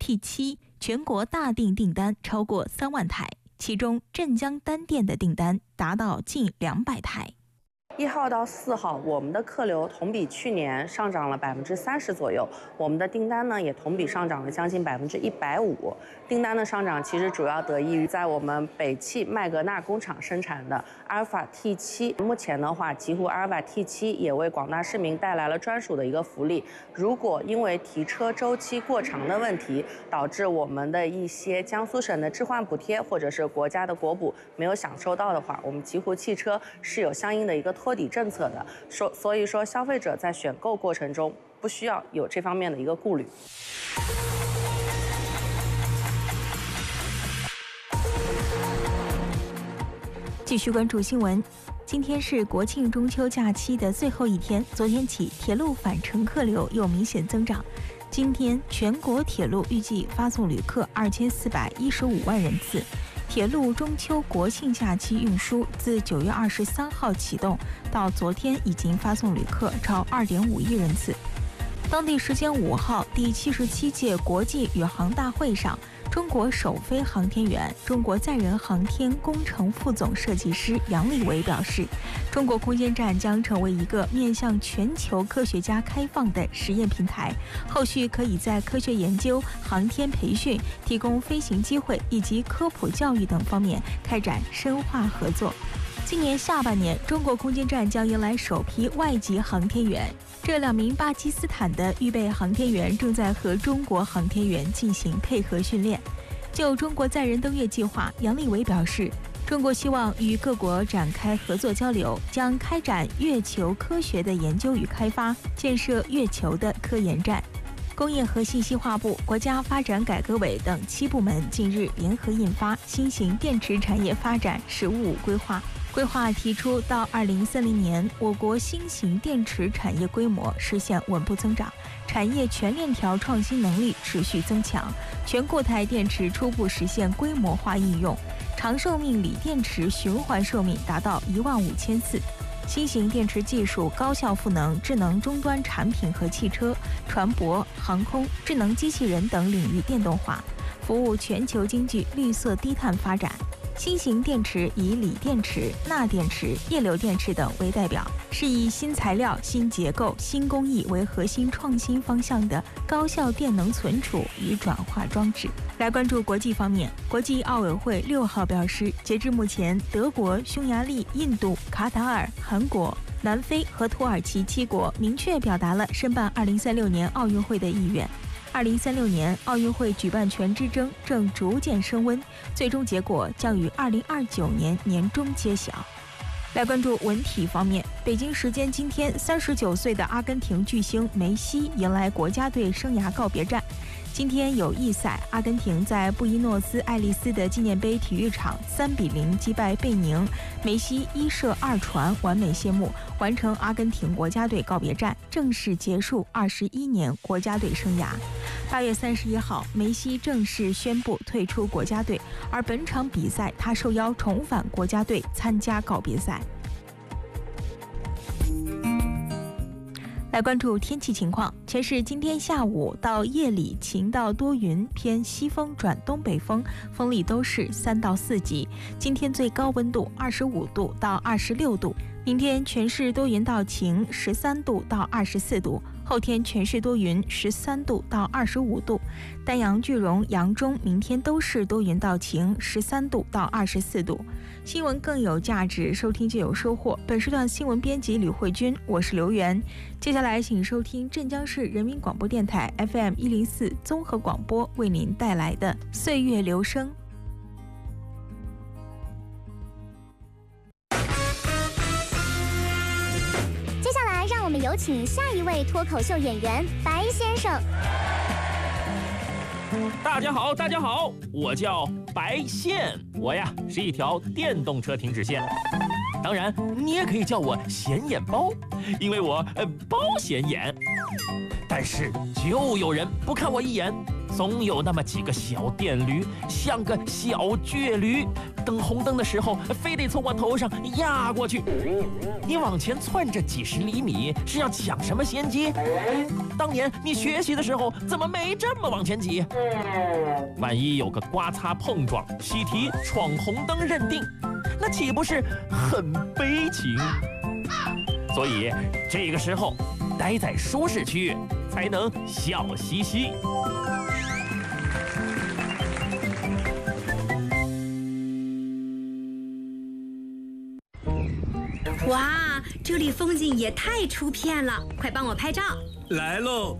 T7，全国大订单超过3万台，其中镇江单店的订单达到近200台。 1号到4号，我们的客流同比去年上涨了30%左右，我们的订单呢也同比上涨了将近150%。订单的上涨其实主要得益于在我们北汽麦格纳工厂生产的阿尔法 T7。目前的话，极狐阿尔法 T7也为广大市民带来了专属的一个福利。如果因为提车周期过长的问题，导致我们的一些江苏省的置换补贴或者是国家的国补没有享受到的话，我们极狐汽车是有相应的一个托底政策的，所以说消费者在选购过程中不需要有这方面的一个顾虑。 继续关注新闻，今天是国庆中秋假期的最后一天，昨天起铁路返程客流又明显增长。今天全国铁路预计发送旅客2415万人次。铁路中秋国庆假期运输自9月23号启动，到昨天已经发送旅客超2.5亿人次。当地时间5号，第77届国际宇航大会上，中国首飞航天员、中国载人航天工程副总设计师杨利伟表示，中国空间站将成为一个面向全球科学家开放的实验平台，后续可以在科学研究、航天培训、提供飞行机会以及科普教育等方面开展深化合作。今年下半年，中国空间站将迎来首批外籍航天员。这2名巴基斯坦的预备航天员正在和中国航天员进行配合训练。就中国载人登月计划，杨利伟表示，中国希望与各国展开合作交流，将开展月球科学的研究与开发，建设月球的科研站。工业和信息化部、国家发展改革委等7部门近日联合印发《新型电池产业发展“十五五”规划》。规划提出，到2030年，我国新型电池产业规模实现稳步增长，产业全链条创新能力持续增强，全固态电池初步实现规模化应用，长寿命锂电池循环寿命达到15000次。新型电池技术高效赋能智能终端产品和汽车、船舶、航空、智能机器人等领域电动化，服务全球经济绿色低碳发展。新型电池以锂电池、钠电池、液流电池等为代表，是以新材料、新结构、新工艺为核心创新方向的高效电能存储与转化装置。来关注国际方面，国际奥委会6号表示，截至目前，德国、匈牙利、印度、卡塔尔、韩国、南非和土耳其7国明确表达了申办2036年奥运会的意愿。2036年奥运会举办权之争正逐渐升温，最终结果将于2029年年中揭晓。来关注文体方面，北京时间今天，39岁的阿根廷巨星梅西迎来国家队生涯告别战。今天有意赛，阿根廷在布宜诺斯艾利斯的纪念碑体育场3-0击败贝宁，梅西1射2传完美谢幕，完成阿根廷国家队告别战，正式结束21年国家队生涯。8月31号，梅西正式宣布退出国家队，而本场比赛他受邀重返国家队参加告别赛。来关注天气情况，全市今天下午到夜里晴到多云，偏西风转东北风，风力都是3到4级。今天最高温度25度到26度，明天全市多云到晴，13度到24度。后天全市多云，13度到25度。丹阳、句容、扬中明天都是多云到晴，13度到24度。新闻更有价值，收听就有收获。本时段新闻编辑吕慧君，我是刘源。接下来请收听镇江市人民广播电台 FM104 综合广播为您带来的岁月留声。 接下来让我们有请下一位脱口秀演员白先生。 大家好，大家好，我叫白线，我呀是一条电动车停止线。当然，你也可以叫我显眼包，因为我包显眼。但是就有人不看我一眼， 总有那么几个小电驴，像个小倔驴，等红灯的时候，非得从我头上压过去。你往前窜着几十厘米，是要抢什么先机？当年你学习的时候，怎么没这么往前挤？万一有个刮擦碰撞，习题闯红灯认定，那岂不是很悲情？所以这个时候待在舒适区，才能笑嘻嘻。 哇，这里风景也太出片了，快帮我拍照。 来喽！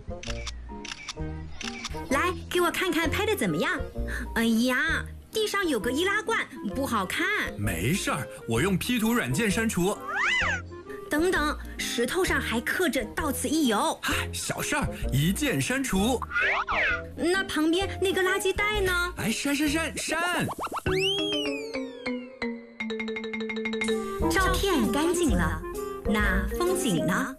来，给我看看拍的怎么样？哎呀，地上有个易拉罐，不好看。 没事儿，我用 P 图软件删除。 等等，石头上还刻着到此一游。 嗨，小事儿，一键删除。 那旁边那个垃圾袋呢？ 哎，删！ 照片干净了，那风景呢？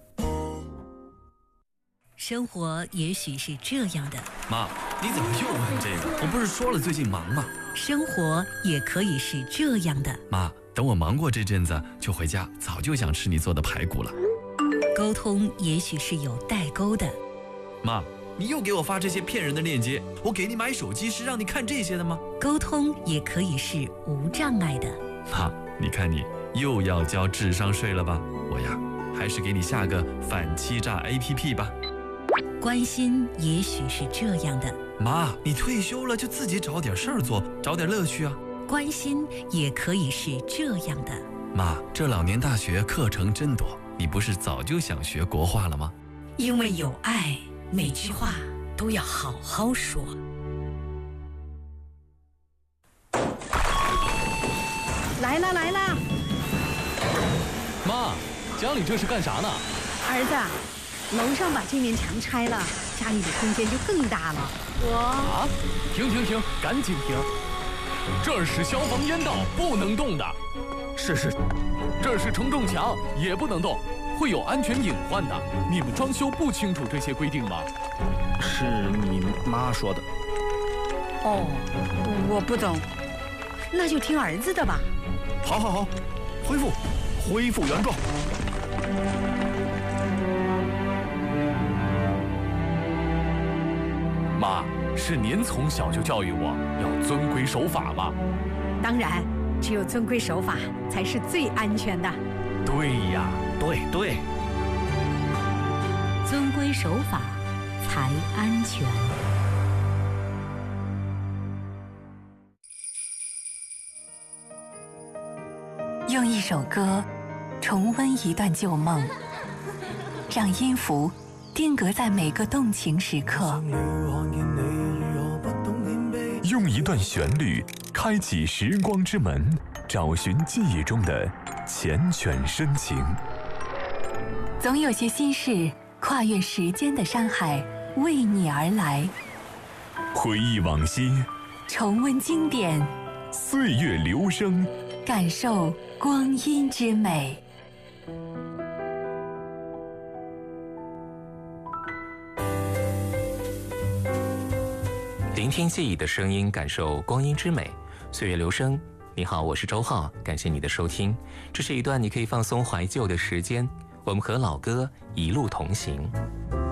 生活也许是这样的。 妈，你怎么又问这个？我不是说了最近忙吗？ 生活也可以是这样的。 妈，等我忙过这阵子就回家，早就想吃你做的排骨了。 沟通也许是有代沟的。 妈，你又给我发这些骗人的链接，我给你买手机是让你看这些的吗？ 沟通也可以是无障碍的。 妈，你看你又要交智商税了吧？我呀，还是给你下个反欺诈 APP 吧。 关心也许是这样的。 妈，你退休了就自己找点事儿做，找点乐趣啊。 关心也可以是这样的。 妈，这老年大学课程真多，你不是早就想学国话了吗？ 因为有爱，每句话都要好好说。 来了！ 妈，家里这是干啥呢？ 儿子，楼上把这面墙拆了，家里的空间就更大了。 啊！停！赶紧停！这儿是消防烟道，不能动的。是，这儿是承重墙，也不能动，会有安全隐患的。你们装修不清楚这些规定吗？ 是你妈说的。 哦，我不懂，那就听儿子的吧。 好，恢复原状。 妈，是您从小就教育我要遵规守法吧？ 当然，只有遵规守法才是最安全的。 对呀， 对， 遵规守法才安全。 用一首歌重温一段旧梦，让音符定格在每个动情时刻。 用一段旋律开启时光之门，找寻记忆中的缱绻深情。 总有些心事跨越时间的山海，为你而来。 回忆往昔， 重温经典， 岁月流声， 感受光阴之美。 聆听记忆的声音，感受光阴之美，岁月流声。你好，我是周浩，感谢你的收听。这是一段你可以放松怀旧的时间，我们和老歌一路同行。